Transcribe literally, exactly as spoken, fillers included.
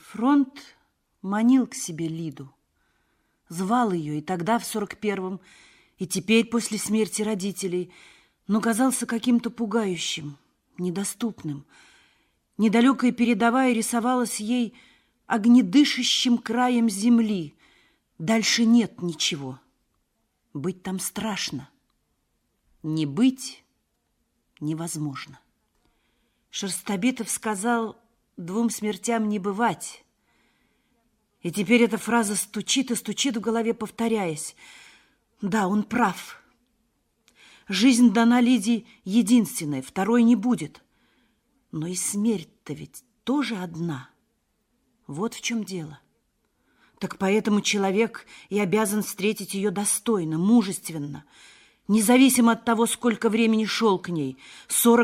Фронт манил к себе Лиду, звал ее и тогда, в сорок первом, и теперь, после смерти родителей, но казался каким-то пугающим, недоступным. Недалекая передовая рисовалась ей огнедышащим краем земли. Дальше нет ничего. Быть там страшно. Не быть невозможно. Шерстобитов сказал: двум смертям не бывать. И теперь эта фраза стучит и стучит в голове, повторяясь. Да, он прав. Жизнь дана Лиде единственной, второй не будет. Но и смерть-то ведь тоже одна. Вот в чем дело. Так поэтому человек и обязан встретить ее достойно, мужественно, независимо от того, сколько времени шел к ней. сорок